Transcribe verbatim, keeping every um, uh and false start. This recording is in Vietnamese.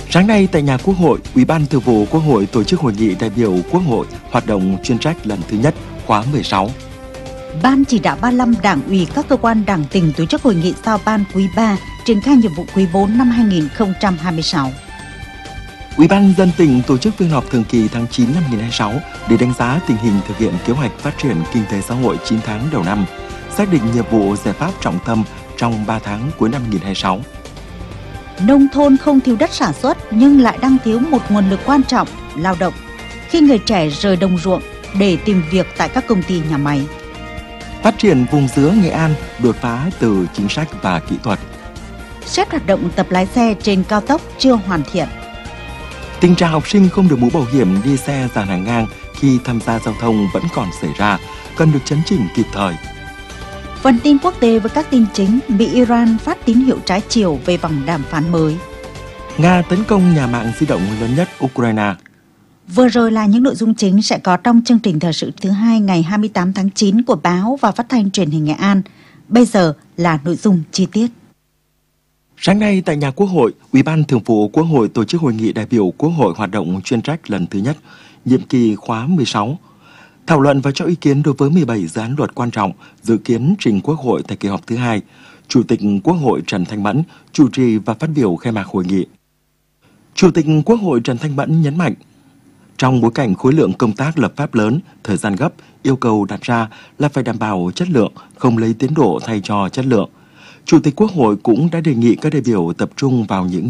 Sáng nay tại nhà Quốc hội, Ủy ban Thường vụ Quốc hội tổ chức hội nghị đại biểu Quốc hội hoạt động chuyên trách lần thứ nhất khóa mười sáu. Ban chỉ đạo ba mươi lăm Đảng ủy các cơ quan Đảng tỉnh tổ chức hội nghị giao ban quý ba triển khai nhiệm vụ quý bốn năm hai nghìn không trăm hai mươi sáu. Ủy ban nhân dân tỉnh tổ chức phiên họp thường kỳ tháng chín năm hai nghìn không trăm hai mươi sáu để đánh giá tình hình thực hiện kế hoạch phát triển kinh tế xã hội chín tháng đầu năm, xác định nhiệm vụ giải pháp trọng tâm trong ba tháng cuối năm hai nghìn không trăm hai mươi sáu. Nông thôn không thiếu đất sản xuất nhưng lại đang thiếu một nguồn lực quan trọng, lao động, khi người trẻ rời đồng ruộng để tìm việc tại các công ty nhà máy. Phát triển vùng dứa Nghệ An đột phá từ chính sách và kỹ thuật. Xét hoạt động tập lái xe trên cao tốc chưa hoàn thiện. Tình trạng học sinh không được mũ bảo hiểm đi xe dàn hàng ngang khi tham gia giao thông vẫn còn xảy ra, cần được chấn chỉnh kịp thời. Phần tin quốc tế với các tin chính, Mỹ-Iran phát tín hiệu trái chiều về vòng đàm phán mới. Nga tấn công nhà mạng di động lớn nhất Ukraine. Vừa rồi là những nội dung chính sẽ có trong chương trình thời sự thứ hai ngày hai mươi tám tháng chín của báo và phát thanh truyền hình Nghệ An. Bây giờ là nội dung chi tiết. Sáng nay tại nhà Quốc hội, Ủy ban Thường vụ Quốc hội tổ chức hội nghị đại biểu Quốc hội hoạt động chuyên trách lần thứ nhất, nhiệm kỳ khóa mười sáu. Thảo luận và cho ý kiến đối với mười bảy dự án luật quan trọng dự kiến trình Quốc hội tại kỳ họp thứ hai. Chủ tịch Quốc hội Trần Thanh Mẫn chủ trì và phát biểu khai mạc hội nghị. Chủ tịch Quốc hội Trần Thanh Mẫn nhấn mạnh, trong bối cảnh khối lượng công tác lập pháp lớn, thời gian gấp, yêu cầu đặt ra là phải đảm bảo chất lượng, không lấy tiến độ thay cho chất lượng. Chủ tịch Quốc hội cũng đã đề nghị các đại biểu tập trung vào những